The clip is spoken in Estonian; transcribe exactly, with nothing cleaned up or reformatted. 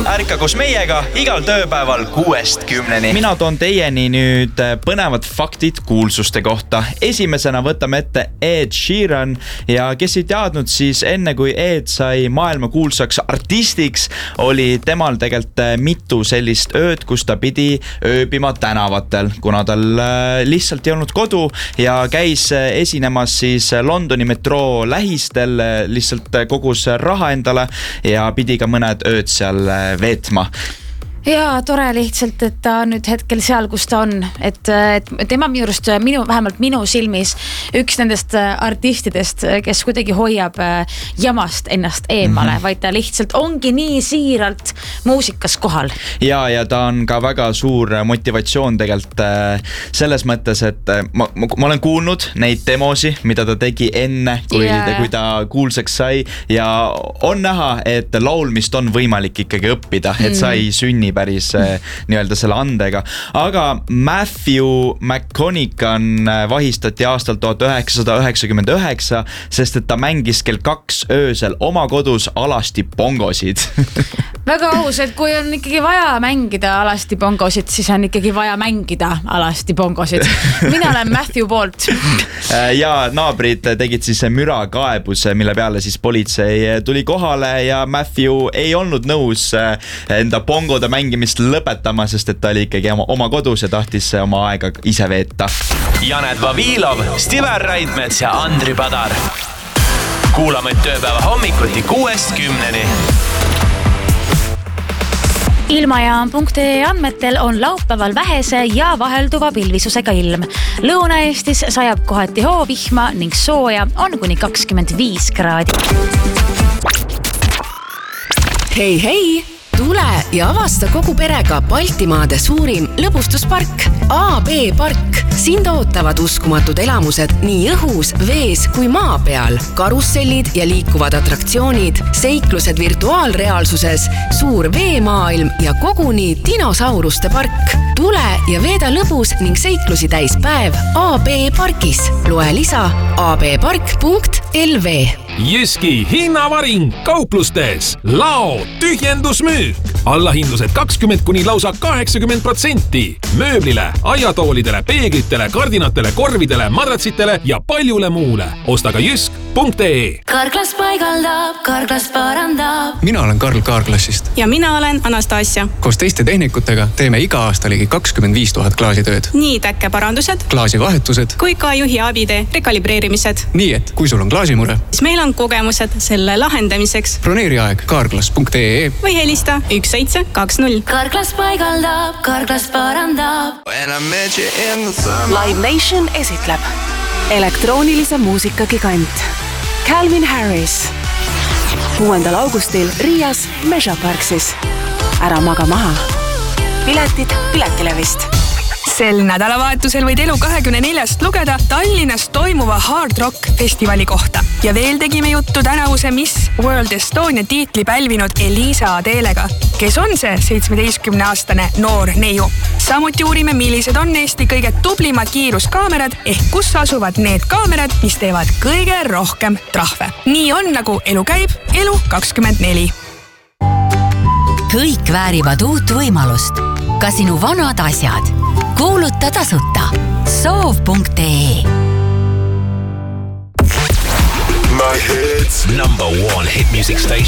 ärka koos meiega igal tööpäeval kuuest kümneni. Mina toon teieni nüüd põnevad faktid kuulsuste kohta. Esimesena võtame ette Ed Sheeran ja kes ei teadnud, siis enne kui Ed sai maailma kuulsaks artistiks, oli temal tegelikult mitu sellist ööd, kus ta pidi ööbima tänavatel, kuna tal lihtsalt ei olnud kodu ja käis esinemas siis Londoni metroo lähistel, lihtsalt kogus raha endale ja pidi ka mõned ööd seal veetma. Ja tore lihtsalt, et ta nüüd hetkel seal, kus ta on, et, et tema minu juurest, minu, vähemalt minu silmis üks nendest artistidest, kes kuidagi hoiab jamast ennast eemale, mm-hmm. vaid ta lihtsalt ongi nii siiralt muusikas kohal. Ja, ja ta on ka väga suur motivatsioon tegelikult selles mõttes, et ma, ma, ma olen kuulnud neid demosi, mida ta tegi enne, kui, yeah. kui ta kuulsaks sai ja on näha, et laulmist on võimalik ikkagi õppida, et mm. sa ei sünni päris nii-öelda selle andega. Aga Matthew McConaughey vahistati aastal tuhat üheksasada üheksakümmend üheksa, sest et ta mängis kell kaks öösel oma kodus alasti bongosid. Väga aus, et kui on ikkagi vaja mängida alasti bongosid, siis on ikkagi vaja mängida alasti bongosid. Mina olen Matthew poolt. Ja naabrid tegid siis mürakaebuse, mille peale siis politsei tuli kohale ja Matthew ei olnud nõus enda bongode mängimist lõpetama, sest et ta oli ikkagi oma, oma kodus ja tahtis oma aega ise veeta. Janet Vavilov, Stiver Raidmets ja Andri Padar. Kuulame tööpäeva hommikuti kuuest kümneni. Ilmajaam punkt ee andmetel on laupäeval vähese ja vahelduva pilvisusega ilm. Lõuna-Eestis sajab kohati hoovihma ning sooja on kuni kakskümmend viis kraadi. Hei, hei! Tule ja avasta kogu perega Baltimaade suurim lõbustuspark A B Park. Sind ootavad uskumatud elamused nii õhus, vees kui maa peal. Karussellid ja liikuvad atraktsioonid, seiklused virtuaalreaalsuses, suur veemaailm ja koguni dinosauruste park. Tule ja veeda lõbus ning seiklusi täis päev A B Parkis. Loe lisa a b park punkt l v. Jyski hinnavaring kauplustes. Lao tühjendusmüük. Allahindlused kakskümmend kuni lausa kaheksakümmend protsenti. Mööblile, aiatoolidele, peeglitele, kardinatele, korvidele, madratsitele ja paljule muule. Osta ka jysk punkt ee. Karklas paigaldab, Karklas parandab. Mina olen Karl Kaarklassist. Ja mina olen Anastasia. Koos teiste tehnikutega teeme iga aasta ligi kakskümmend viis tuhat klaasitööd. Nii täkkeparandused, klaasivahetused kui ka juhi abide rekalibreerimised. Nii et, kui sul on klaasimure, siis meil on kogemused selle lahendamiseks. Broneeri aeg karklas punkt ee või helista üks seitse kaks null. Karklas paigaldab, Karklas parandab. Live Nation esitleb elektroonilise muusika gigant Calvin Harris kuuendal augustil Riias Measure Parksis. Ära maga maha. Piletid Piletilevist. Sel nädalavahetusel võid Elu kahekümne neljast lugeda Tallinnas toimuva Hard Rock festivali kohta. Ja veel tegime juttu tänavuse Miss World Estonia tiitli pälvinud Elisa Adelega, kes on see seitsmeteistkümne-aastane noor neiu. Samuti uurime, millised on Eesti kõige tublimad kiiruskaamerad ehk kus asuvad need kaamerad, mis teevad kõige rohkem trahve. Nii on, nagu elu käib, Elu kakskümmend neli. Kõik väärivad uut võimalust. Ka sinu vanad asjad. Kuuluta tasuta. soov punkt ee. My hits. Number one hit music station.